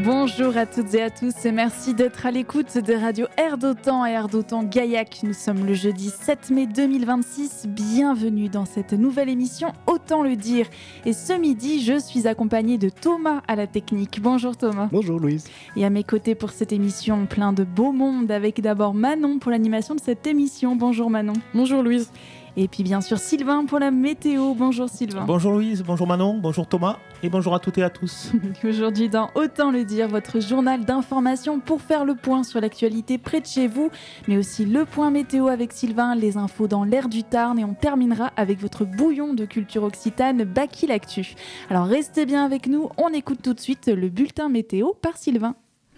Bonjour à toutes et à tous et merci d'être à l'écoute de Radio Air d'Otan et Air d'Otan Gaillac. Nous sommes le jeudi 7 mai 2026. Bienvenue dans cette nouvelle émission Autant le dire. Et ce midi, je suis accompagnée de Thomas à la technique. Bonjour Thomas. Bonjour Louise. Et à mes côtés pour cette émission, plein de beau monde avec d'abord Manon pour l'animation de cette émission. Bonjour Manon. Bonjour Louise. Et puis bien sûr Sylvain pour la météo. Bonjour Sylvain. Bonjour Louise, bonjour Manon, bonjour Thomas et bonjour à toutes et à tous. Aujourd'hui dans Autant le dire, votre journal d'information pour faire le point sur l'actualité près de chez vous, mais aussi le point météo avec Sylvain, les infos dans l'air du Tarn et on terminera avec votre bouillon de culture occitane Baki l'Actu. Alors restez bien avec nous, on écoute tout de suite le bulletin météo par Sylvain.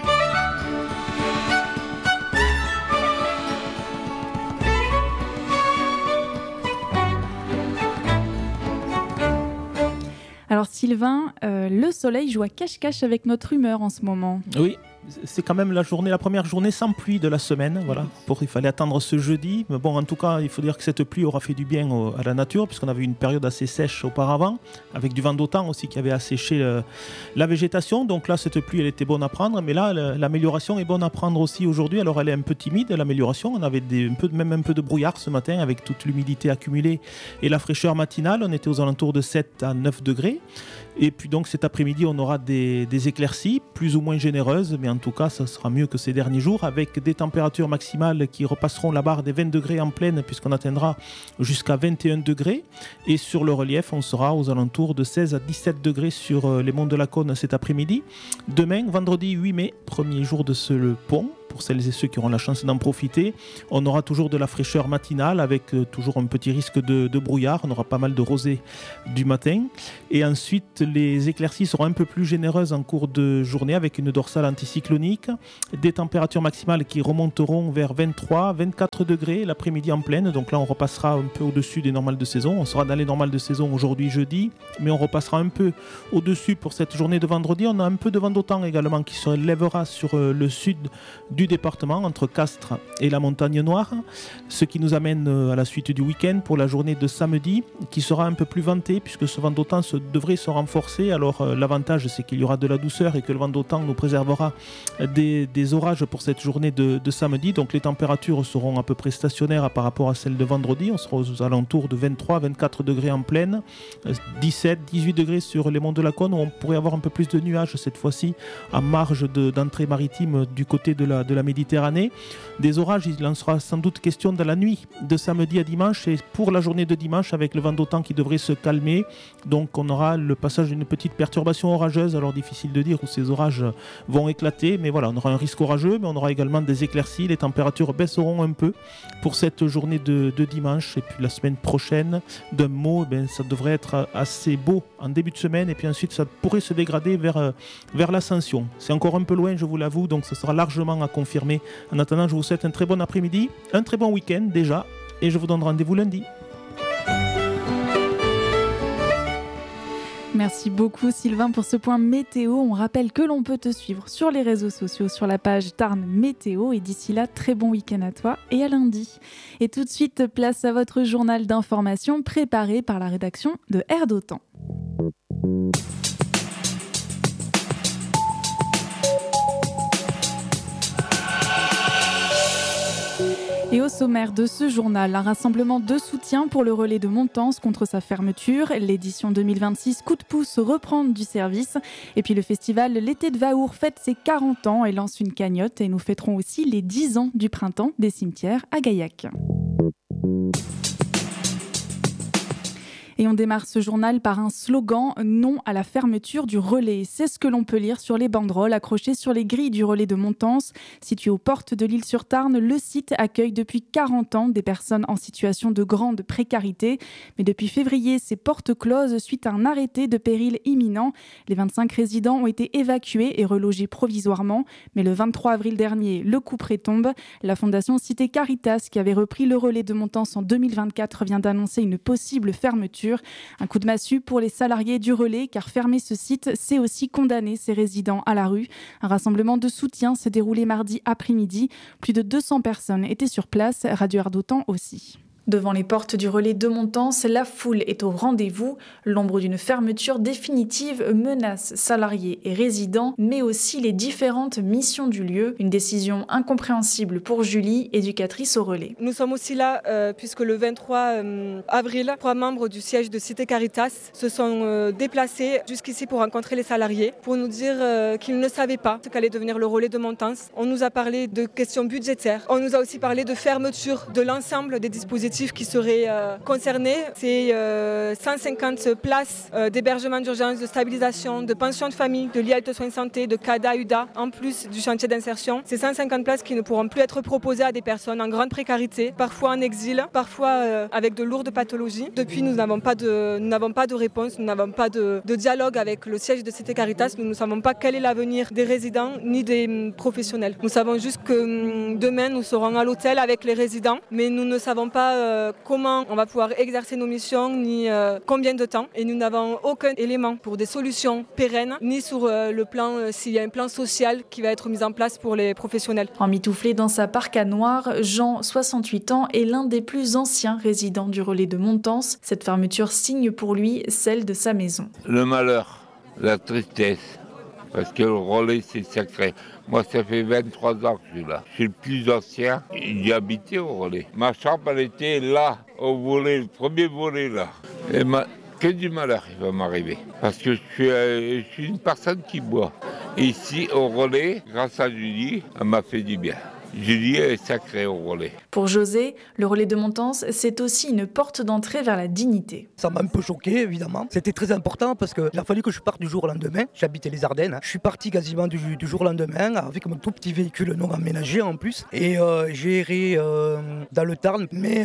Alors Sylvain, le soleil joue à cache-cache avec notre humeur en ce moment. Oui, c'est quand même la première journée sans pluie de la semaine. Voilà. Il fallait attendre ce jeudi. Mais bon, en tout cas, il faut dire que cette pluie aura fait du bien à la nature, puisqu'on avait eu une période assez sèche auparavant, avec du vent d'automne aussi qui avait asséché la végétation. Donc là, cette pluie, elle était bonne à prendre. Mais là, l'amélioration est bonne à prendre aussi aujourd'hui. Alors, elle est un peu timide, l'amélioration. On avait même un peu de brouillard ce matin, avec toute l'humidité accumulée et la fraîcheur matinale. On était aux alentours de 7 à 9 degrés. Et puis donc cet après-midi, on aura des éclaircies, plus ou moins généreuses, mais en tout cas, ça sera mieux que ces derniers jours, avec des températures maximales qui repasseront la barre des 20 degrés en pleine, puisqu'on atteindra jusqu'à 21 degrés. Et sur le relief, on sera aux alentours de 16 à 17 degrés sur les monts de la Cône cet après-midi. Demain, vendredi 8 mai, premier jour de le pont. Pour celles et ceux qui auront la chance d'en profiter, on aura toujours de la fraîcheur matinale avec toujours un petit risque de brouillard. On aura pas mal de rosée du matin. Et ensuite, les éclaircies seront un peu plus généreuses en cours de journée avec une dorsale anticyclonique. Des températures maximales qui remonteront vers 23, 24 degrés l'après-midi en pleine. Donc là, on repassera un peu au-dessus des normales de saison. On sera dans les normales de saison aujourd'hui, jeudi. Mais on repassera un peu au-dessus pour cette journée de vendredi. On a un peu de vent d'automne également qui se lèvera sur le sud du département, entre Castres et la Montagne Noire, ce qui nous amène à la suite du week-end pour la journée de samedi, qui sera un peu plus ventée, puisque ce vent d'automne devrait se renforcer. Alors l'avantage, c'est qu'il y aura de la douceur et que le vent d'automne nous préservera des orages pour cette journée de samedi. Donc les températures seront à peu près stationnaires par rapport à celles de vendredi. On sera aux alentours de 23, 24 degrés en pleine, 17, 18 degrés sur les monts de la Cône, où on pourrait avoir un peu plus de nuages cette fois-ci à marge d'entrée maritime du côté de la Méditerranée. Des orages, il en sera sans doute question dans la nuit de samedi à dimanche et pour la journée de dimanche avec le vent d'automne qui devrait se calmer. Donc on aura le passage d'une petite perturbation orageuse. Alors difficile de dire où ces orages vont éclater, mais voilà, on aura un risque orageux, mais on aura également des éclaircies. Les températures baisseront un peu pour cette journée de dimanche. Et puis la semaine prochaine, d'un mot, ça devrait être assez beau en début de semaine et puis ensuite ça pourrait se dégrader vers l'ascension. C'est encore un peu loin, je vous l'avoue, donc ça sera largement à confirmer. En attendant, je vous souhaite un très bon après-midi, un très bon week-end déjà, et je vous donne rendez-vous lundi. Merci beaucoup Sylvain pour ce point météo. On rappelle que l'on peut te suivre sur les réseaux sociaux, sur la page Tarn Météo. Et d'ici là, très bon week-end à toi et à lundi. Et tout de suite, place à votre journal d'information préparé par la rédaction de Air d'Otan. Et au sommaire de ce journal, un rassemblement de soutien pour le relais de Montance contre sa fermeture. L'édition 2026 Coup de pouce reprend du service. Et puis le festival L'été de Vaour fête ses 40 ans et lance une cagnotte. Et nous fêterons aussi les 10 ans du printemps des cimetières à Gaillac. Et on démarre ce journal par un slogan « Non à la fermeture du relais ». C'est ce que l'on peut lire sur les banderoles accrochées sur les grilles du relais de Montance. Situé aux portes de l'Île-sur-Tarn, le site accueille depuis 40 ans des personnes en situation de grande précarité. Mais depuis février, ces portes closes suite à un arrêté de péril imminent. Les 25 résidents ont été évacués et relogés provisoirement. Mais le 23 avril dernier, le couperet tombe. La fondation Cité Caritas, qui avait repris le relais de Montance en 2024, vient d'annoncer une possible fermeture. Un coup de massue pour les salariés du relais, car fermer ce site, c'est aussi condamner ses résidents à la rue. Un rassemblement de soutien s'est déroulé mardi après-midi. Plus de 200 personnes étaient sur place, Radio Air d'Otan aussi. Devant les portes du relais de Montance, la foule est au rendez-vous. L'ombre d'une fermeture définitive menace salariés et résidents, mais aussi les différentes missions du lieu. Une décision incompréhensible pour Julie, éducatrice au relais. Nous sommes aussi là puisque le 23 avril, 3 membres du siège de Cité Caritas se sont déplacés jusqu'ici pour rencontrer les salariés, pour nous dire qu'ils ne savaient pas ce qu'allait devenir le relais de Montance. On nous a parlé de questions budgétaires. On nous a aussi parlé de fermeture de l'ensemble des dispositifs qui seraient concernés. C'est 150 places d'hébergement d'urgence, de stabilisation, de pension de famille, de l'IALT soins santé, de CADA, UDA, en plus du chantier d'insertion. Ces 150 places qui ne pourront plus être proposées à des personnes en grande précarité, parfois en exil, parfois avec de lourdes pathologies. Depuis, nous n'avons pas de réponse, nous n'avons pas de dialogue avec le siège de Cité Caritas. Nous ne savons pas quel est l'avenir des résidents ni des professionnels. Nous savons juste que demain, nous serons à l'hôtel avec les résidents, mais nous ne savons pas comment on va pouvoir exercer nos missions, ni combien de temps. Et nous n'avons aucun élément pour des solutions pérennes, ni sur le plan, s'il y a un plan social qui va être mis en place pour les professionnels. Emmitouflé dans sa parka noire, Jean, 68 ans, est l'un des plus anciens résidents du relais de Montance. Cette fermeture signe pour lui celle de sa maison. Le malheur, la tristesse, parce que le relais c'est sacré. Moi, ça fait 23 ans que je suis là. Je suis le plus ancien. J'y habitais au relais. Ma chambre, elle était là, au volet, le premier volet là. Et que du malheur il va m'arriver. Parce que je suis une personne qui boit. Et ici, au relais, grâce à Julie, elle m'a fait du bien. Julie est sacrée au relais. Pour José, le relais de Montance, c'est aussi une porte d'entrée vers la dignité. Ça m'a un peu choqué, évidemment. C'était très important parce qu'il a fallu que je parte du jour au lendemain. J'habitais les Ardennes. Je suis parti quasiment du jour au lendemain avec mon tout petit véhicule non aménagé en plus. Et j'ai erré dans le Tarn. Mais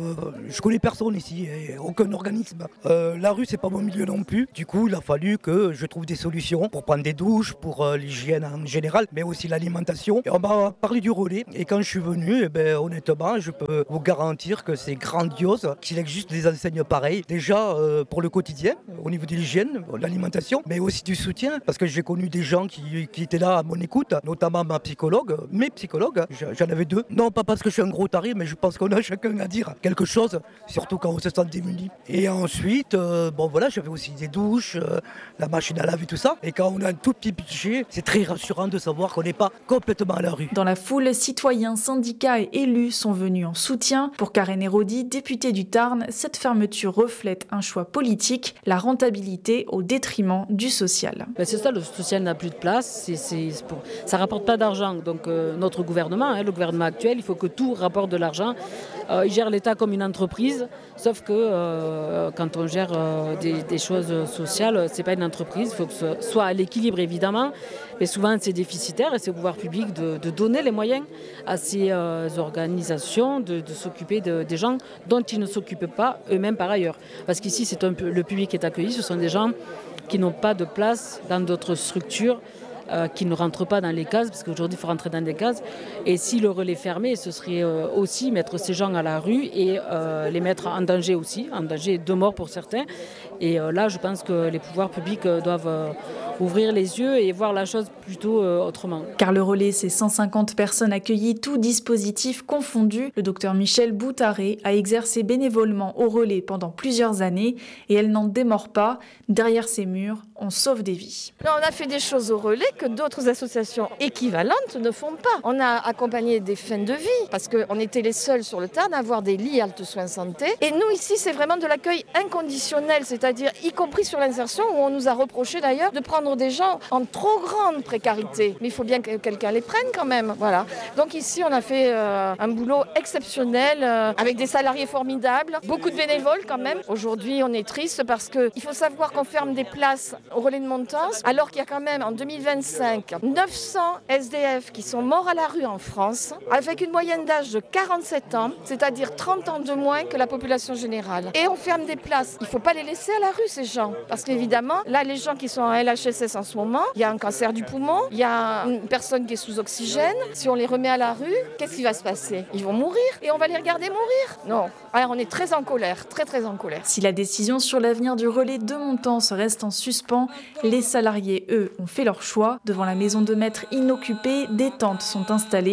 je connais personne ici, aucun organisme. La rue, c'est pas mon milieu non plus. Du coup, il a fallu que je trouve des solutions pour prendre des douches, pour l'hygiène en général, mais aussi l'alimentation. Et on m'a parlé du relais. Et quand je suis venu, honnêtement, je peux vous garantir que c'est grandiose qu'il existe des enseignes pareilles. Déjà pour le quotidien, au niveau de l'hygiène, de l'alimentation, mais aussi du soutien. Parce que j'ai connu des gens qui étaient là à mon écoute, notamment mes psychologues, j'en avais 2. Non, pas parce que je suis un gros taré, mais je pense qu'on a chacun à dire quelque chose, surtout quand on se sent démuni. Et ensuite, j'avais aussi des douches, la machine à laver, tout ça. Et quand on a un tout petit budget, c'est très rassurant de savoir qu'on n'est pas complètement à la rue. Dans la foule, citoyens, syndicats et élus sont venus en soutien. Pour Karen Hérodi, députée du Tarn, cette fermeture reflète un choix politique, la rentabilité au détriment du social. C'est ça, le social n'a plus de place, ça ne rapporte pas d'argent. Donc notre gouvernement, le gouvernement actuel, il faut que tout rapporte de l'argent. Il gère l'État comme une entreprise, sauf que quand on gère des choses sociales, ce n'est pas une entreprise, il faut que ce soit à l'équilibre évidemment, mais souvent c'est déficitaire et c'est au pouvoir public de donner les moyens à ces organisations de s'occuper des gens dont ils ne s'occupent pas eux-mêmes par ailleurs. Parce qu'ici, le public qui est accueilli, ce sont des gens qui n'ont pas de place dans d'autres structures, qui ne rentrent pas dans les cases, parce qu'aujourd'hui, il faut rentrer dans des cases. Et si le relais fermait, ce serait aussi mettre ces gens à la rue et les mettre en danger aussi, en danger de mort pour certains. Et là, je pense que les pouvoirs publics doivent ouvrir les yeux et voir la chose plutôt autrement. Car le relais, c'est 150 personnes accueillies, tout dispositif confondu. Le docteur Michel Boutaré a exercé bénévolement au relais pendant plusieurs années et elle n'en démord pas. Derrière ces murs, on sauve des vies. Là, on a fait des choses au relais que d'autres associations équivalentes ne font pas. On a accompagné des fins de vie parce qu'on était les seuls sur le Tarn à avoir des lits halte soins santé. Et nous, ici, c'est vraiment de l'accueil inconditionnel, c'est-à-dire y compris sur l'insertion où on nous a reproché d'ailleurs de prendre des gens en trop grande précarité. Mais il faut bien que quelqu'un les prenne quand même. Voilà. Donc ici, on a fait un boulot exceptionnel avec des salariés formidables, beaucoup de bénévoles quand même. Aujourd'hui, on est triste parce qu'il faut savoir qu'on ferme des places au relais de Montance alors qu'il y a quand même en 2025 900 SDF qui sont morts à la rue en France avec une moyenne d'âge de 47 ans, c'est-à-dire 30 ans de moins que la population générale. Et on ferme des places. Il ne faut pas les laisser à la rue, ces gens. Parce qu'évidemment, là, les gens qui sont en LHSS en ce moment, il y a un cancer du poumon, il y a une personne qui est sous oxygène. Si on les remet à la rue, qu'est-ce qui va se passer? Ils vont mourir et on va les regarder mourir? Non. Alors on est très en colère, très très en colère. Si la décision sur l'avenir du relais de Montance reste en suspens, les salariés, eux, ont fait leur choix. Devant la maison de maître inoccupée, des tentes sont installées.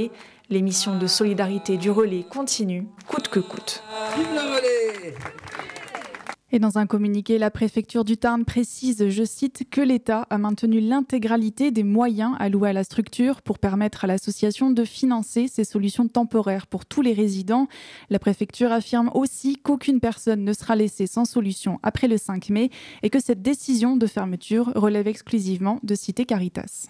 L'émission de solidarité du relais continue, coûte que coûte. Vive le relais! Et dans un communiqué, la préfecture du Tarn précise, je cite, que l'État a maintenu l'intégralité des moyens alloués à la structure pour permettre à l'association de financer ces solutions temporaires pour tous les résidents. La préfecture affirme aussi qu'aucune personne ne sera laissée sans solution après le 5 mai et que cette décision de fermeture relève exclusivement de Cité Caritas.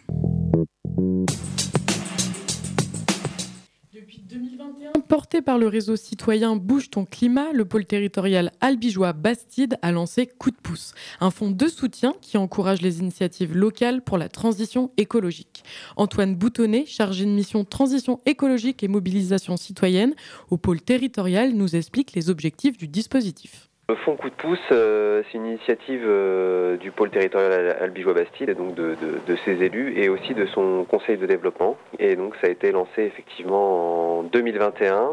Depuis 2021, porté par le réseau citoyen Bouge ton climat, le pôle territorial albigeois-Bastide a lancé Coup de pouce, un fonds de soutien qui encourage les initiatives locales pour la transition écologique. Antoine Boutonnet, chargé de mission transition écologique et mobilisation citoyenne au pôle territorial, nous explique les objectifs du dispositif. Le fonds Coup de pouce, c'est une initiative du pôle territorial Albigeois-Bastide, donc de ses élus et aussi de son conseil de développement. Et donc ça a été lancé effectivement en 2021,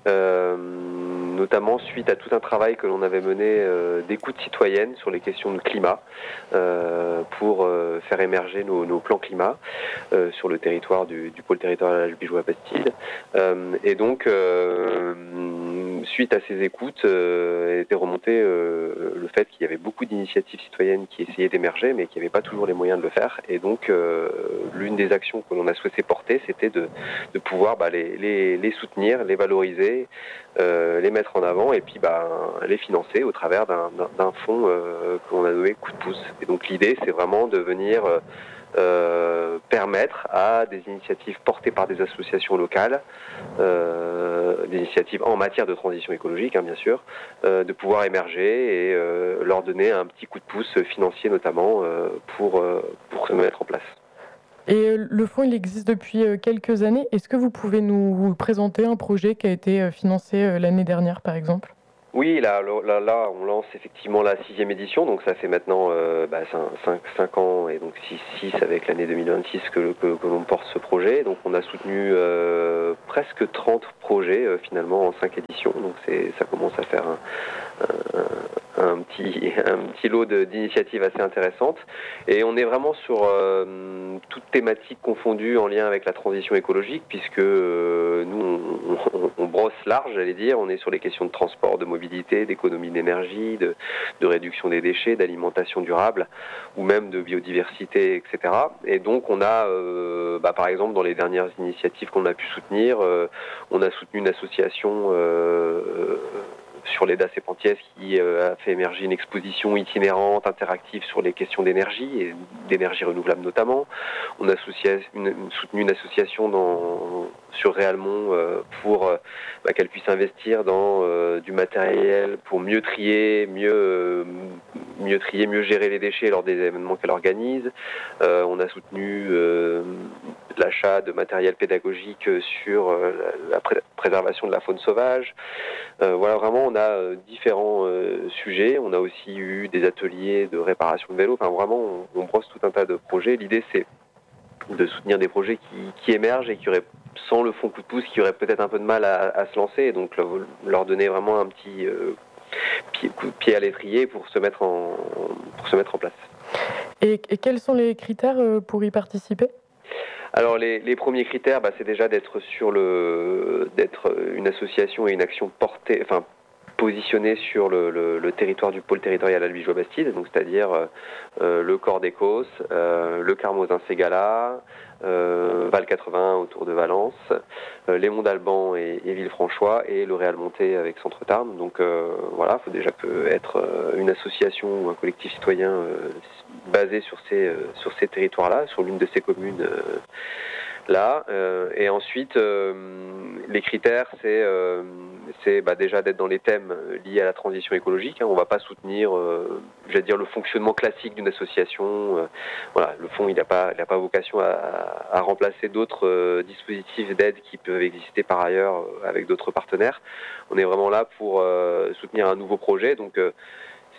notamment suite à tout un travail que l'on avait mené d'écoute citoyenne sur les questions de climat pour faire émerger nos plans climat sur le territoire du pôle territorial Albigeois-Bastide. Et donc suite à ces écoutes, était remonté le fait qu'il y avait beaucoup d'initiatives citoyennes qui essayaient d'émerger, mais qui n'avaient pas toujours les moyens de le faire. Et donc, l'une des actions que l'on a souhaité porter, c'était de pouvoir les soutenir, les valoriser, les mettre en avant, et puis les financer au travers d'un fonds que l'on a nommé Coup de pouce. Et donc, l'idée, c'est vraiment de venir permettre à des initiatives portées par des associations locales, des initiatives en matière de transition écologique, bien sûr, de pouvoir émerger et leur donner un petit coup de pouce financier notamment pour se mettre en place. Et le fonds, il existe depuis quelques années. Est-ce que vous pouvez nous présenter un projet qui a été financé l'année dernière, par exemple ? Oui, là, on lance effectivement la 6e édition, donc ça fait maintenant 5 ans et donc 6 avec l'année 2026 que l'on porte ce projet. Donc on a soutenu presque 30 projets finalement en 5 éditions, donc ça commence à faire un petit lot d'initiatives assez intéressantes. Et on est vraiment sur toute thématique confondue en lien avec la transition écologique, puisque nous, on brosse large, j'allais dire. On est sur les questions de transport, de mobilité, d'économie d'énergie, de réduction des déchets, d'alimentation durable, ou même de biodiversité, etc. Et donc on a, par exemple, dans les dernières initiatives qu'on a pu soutenir, on a soutenu une association sur les DAS et Pontiès qui a fait émerger une exposition itinérante, interactive sur les questions d'énergie et d'énergie renouvelable notamment. On a soutenu une association sur Réalmont pour qu'elle puisse investir dans du matériel pour mieux trier, mieux gérer les déchets lors des événements qu'elle organise. On a soutenu l'achat de matériel pédagogique sur la préservation de la faune sauvage. Voilà, vraiment, on a différents sujets. On a aussi eu des ateliers de réparation de vélos. Enfin, vraiment, on brosse tout un tas de projets. L'idée, c'est de soutenir des projets qui émergent et qui auraient, sans le fonds coup de pouce, qui auraient peut-être un peu de mal à se lancer. Et donc, leur donner vraiment un petit coup de pied à l'étrier pour se mettre en place. Et quels sont les critères pour y participer ? Alors les premiers critères, c'est déjà d'être une association et une action positionnée sur le territoire du pôle territorial Albigeois-Bastide, donc c'est-à-dire le Corps d'Écosse, le Carmozin-Ségala, Val 80 autour de Valence, les Monts d'Alban et Villefranchois et le Réalmontais avec Centre-Tarn. Donc voilà, il faut déjà être une association ou un collectif citoyen basé sur ces territoires-là, sur l'une de ces communes là. Et ensuite, les critères, c'est déjà d'être dans les thèmes liés à la transition écologique. On ne va pas soutenir, le fonctionnement classique d'une association. Voilà, le fonds, il n'a pas vocation à remplacer d'autres dispositifs d'aide qui peuvent exister par ailleurs avec d'autres partenaires. On est vraiment là pour soutenir un nouveau projet. Donc,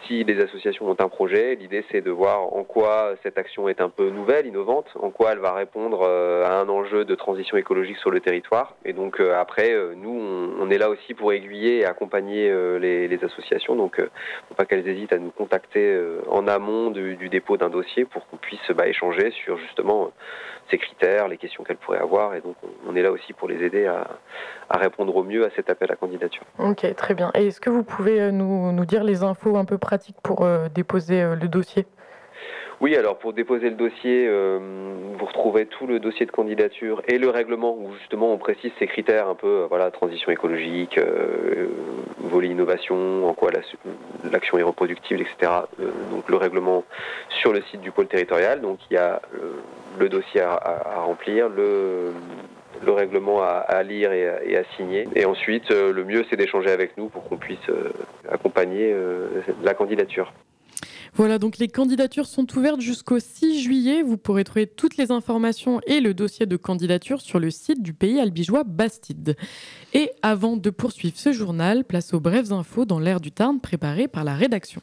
si les associations ont un projet, l'idée c'est de voir en quoi cette action est un peu nouvelle, innovante, en quoi elle va répondre à un enjeu de transition écologique sur le territoire. Et donc après, nous, on est là aussi pour aiguiller et accompagner les associations. Donc faut pas qu'elles hésitent à nous contacter en amont du dépôt d'un dossier pour qu'on puisse échanger sur justement ces critères, les questions qu'elles pourraient avoir. Et donc on est là aussi pour les aider à répondre au mieux à cet appel à candidature. Ok, très bien. Et est-ce que vous pouvez nous dire les infos un peu pratiques pour déposer le dossier ? Oui, alors pour déposer le dossier, vous retrouvez tout le dossier de candidature et le règlement où justement on précise ces critères un peu, transition écologique, volet innovation, en quoi l'action est reproductible, etc. Donc le règlement sur le site du pôle territorial. Donc il y a le dossier à remplir, le règlement à lire et à signer. Et ensuite, le mieux c'est d'échanger avec nous pour qu'on puisse accompagner la candidature. Voilà, donc les candidatures sont ouvertes jusqu'au 6 juillet. Vous pourrez trouver toutes les informations et le dossier de candidature sur le site du pays albigeois Bastide. Et avant de poursuivre ce journal, place aux brèves infos dans l'air du Tarn préparées par la rédaction.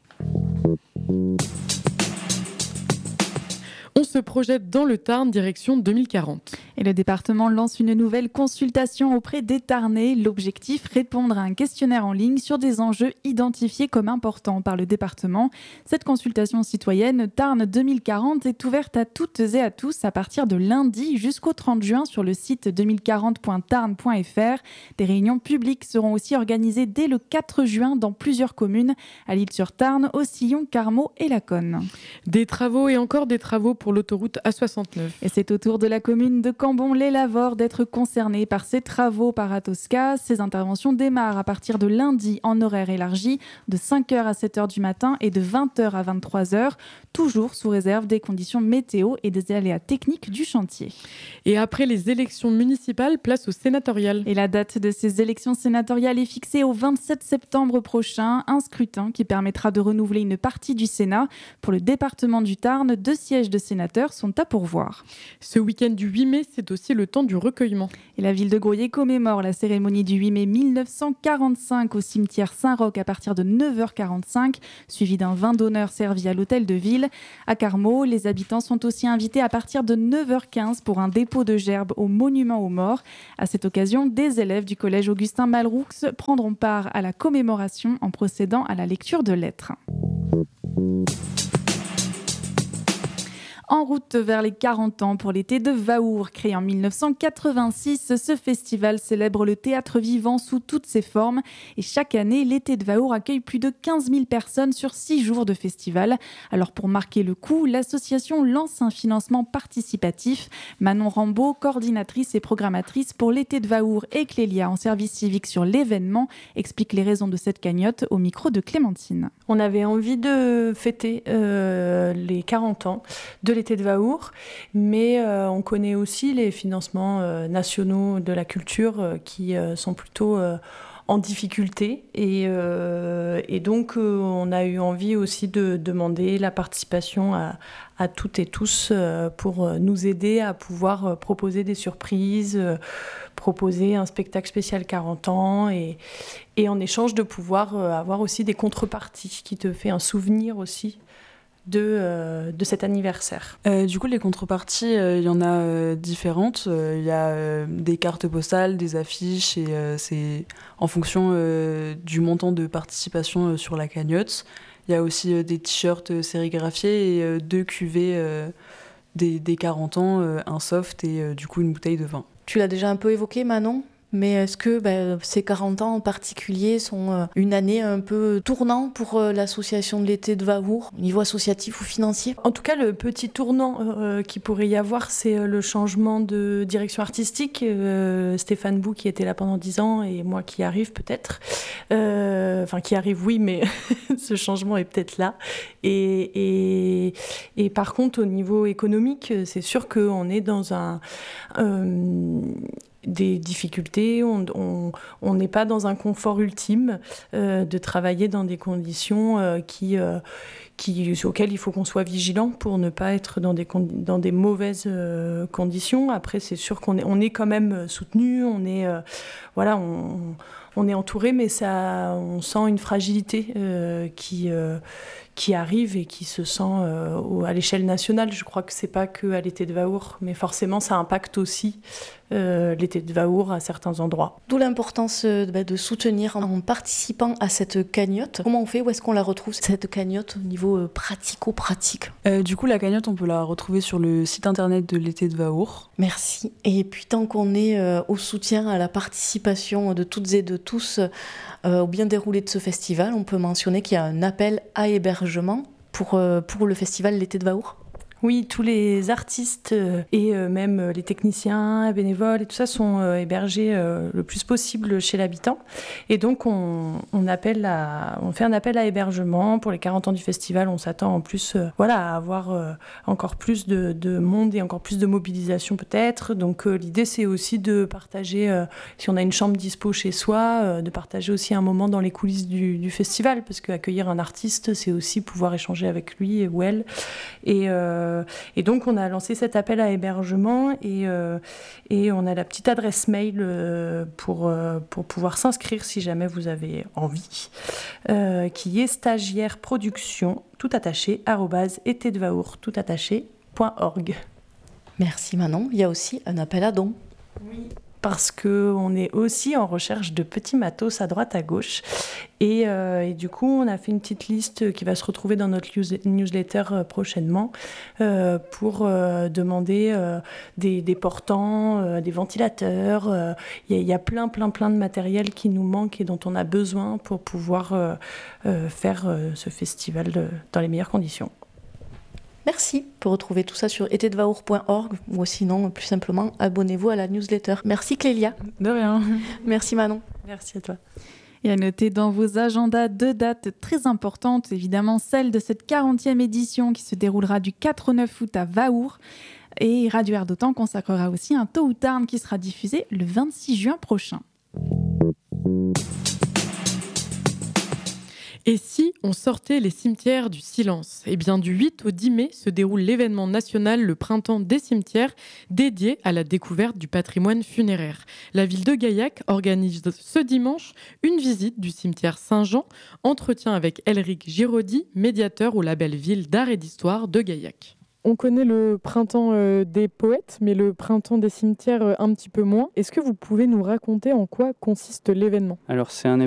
On se projette dans le Tarn, direction 2040. Et le département lance une nouvelle consultation auprès des Tarnais. L'objectif, répondre à un questionnaire en ligne sur des enjeux identifiés comme importants par le département. Cette consultation citoyenne Tarn 2040 est ouverte à toutes et à tous à partir de lundi jusqu'au 30 juin sur le site 2040.tarn.fr. Des réunions publiques seront aussi organisées dès le 4 juin dans plusieurs communes, à l'Île-sur-Tarn, Aucillon, Carmaux et Laconne. Des travaux et encore des travaux pour l'autoroute A69. Et c'est au tour de la commune de Cambon-les-Lavores d'être concernée par ces travaux par Atosca. Ces interventions démarrent à partir de lundi en horaire élargi, de 5h à 7h du matin et de 20h à 23h, toujours sous réserve des conditions météo et des aléas techniques du chantier. Et après les élections municipales, place aux sénatoriales. Et la date de ces élections sénatoriales est fixée au 27 septembre prochain, un scrutin qui permettra de renouveler une partie du Sénat. Pour le département du Tarn, 2 sièges de sénateurs sont à pourvoir. Ce week-end du 8 mai, c'est aussi le temps du recueillement. Et la ville de Grouillé commémore la cérémonie du 8 mai 1945 au cimetière Saint-Roch à partir de 9h45, suivi d'un vin d'honneur servi à l'hôtel de ville. À Carmaux, les habitants sont aussi invités à partir de 9h15 pour un dépôt de gerbes au monument aux morts. À cette occasion, des élèves du collège Augustin Malroux prendront part à la commémoration en procédant à la lecture de lettres. En route vers les 40 ans pour l'été de Vaour. Créé en 1986, ce festival célèbre le théâtre vivant sous toutes ses formes. Et chaque année, l'été de Vaour accueille plus de 15 000 personnes sur 6 jours de festival. Alors pour marquer le coup, l'association lance un financement participatif. Manon Rambaud, coordinatrice et programmatrice pour l'été de Vaour et Clélia en service civique sur l'événement, explique les raisons de cette cagnotte au micro de Clémentine. On avait envie de fêter les 40 ans de l'été de Vaour, mais on connaît aussi les financements nationaux de la culture qui sont plutôt en difficulté et donc on a eu envie aussi de demander la participation à toutes et tous pour nous aider à pouvoir proposer des surprises, proposer un spectacle spécial 40 ans et en échange de pouvoir avoir aussi des contreparties qui te fait un souvenir aussi de cet anniversaire. Du coup, les contreparties, il y en a différentes. Il y a des cartes postales, des affiches, et c'est en fonction du montant de participation sur la cagnotte. Il y a aussi des t-shirts sérigraphiés et 2 cuvées des 40 ans, un soft et du coup une bouteille de vin. Tu l'as déjà un peu évoqué, Manon ? Mais est-ce que ces 40 ans en particulier sont une année un peu tournant pour l'association de l'été de Vaour, au niveau associatif ou financier ? En tout cas, le petit tournant qu'il pourrait y avoir, c'est le changement de direction artistique. Stéphane Bou qui était là pendant 10 ans et moi qui arrive peut-être. Enfin, qui arrive, oui, mais ce changement est peut-être là. Et par contre, au niveau économique, c'est sûr qu'on est dans des difficultés, on n'est pas dans un confort ultime de travailler dans des conditions auxquelles il faut qu'on soit vigilant pour ne pas être dans des mauvaises conditions. Après, c'est sûr qu'on est quand même soutenu, on est entouré, mais on sent une fragilité qui arrive et qui se sent à l'échelle nationale. Je crois que c'est pas que à l'été de Vaour, mais forcément ça impacte aussi l'été de Vaour à certains endroits. D'où l'importance de soutenir en participant à cette cagnotte. Comment on fait? Où est-ce qu'on la retrouve, cette cagnotte, au niveau pratico-pratique? Du coup, la cagnotte, on peut la retrouver sur le site internet de l'été de Vaour. Merci. Et puis tant qu'on est au soutien, à la participation de toutes et de tous au bien déroulé de ce festival, on peut mentionner qu'il y a un appel à hébergement pour le festival l'été de Vaour. Oui, tous les artistes et même les techniciens, bénévoles et tout ça sont hébergés le plus possible chez l'habitant. Et donc, on fait un appel à hébergement pour les 40 ans du festival. On s'attend en plus à avoir encore plus de monde et encore plus de mobilisation peut-être. Donc, l'idée, c'est aussi de partager, si on a une chambre dispo chez soi, de partager aussi un moment dans les coulisses du festival. Parce qu'accueillir un artiste, c'est aussi pouvoir échanger avec lui ou elle. Et donc, on a lancé cet appel à hébergement et on a la petite adresse mail pour pouvoir s'inscrire si jamais vous avez envie, qui est stagiaireproduction, tout attaché, @etédevaour.org. Merci Manon. Il y a aussi un appel à dons. Oui. Parce qu'on est aussi en recherche de petits matos à droite à gauche. Et du coup, on a fait une petite liste qui va se retrouver dans notre newsletter prochainement pour demander des portants, des ventilateurs. Il y a plein de matériel qui nous manque et dont on a besoin pour pouvoir faire ce festival dans les meilleures conditions. Merci. Pour retrouver tout ça sur etédevaour.org ou sinon, plus simplement, abonnez-vous à la newsletter. Merci Clélia. De rien. Merci Manon. Merci à toi. Et à noter dans vos agendas 2 dates très importantes, évidemment celle de cette 40e édition qui se déroulera du 4 au 9 août à Vaour. Et Radio Air d'Otan consacrera aussi un Tôt ou Tarn qui sera diffusé le 26 juin prochain. Et si on sortait les cimetières du silence? Eh bien, du 8 au 10 mai se déroule l'événement national Le Printemps des cimetières, dédié à la découverte du patrimoine funéraire. La ville de Gaillac organise ce dimanche une visite du cimetière Saint-Jean, entretien avec Elric Giraudy, médiateur au label Ville d'Art et d'Histoire de Gaillac. On connaît le printemps des poètes, mais le printemps des cimetières un petit peu moins. Est-ce que vous pouvez nous raconter en quoi consiste l'événement ? Alors c'est un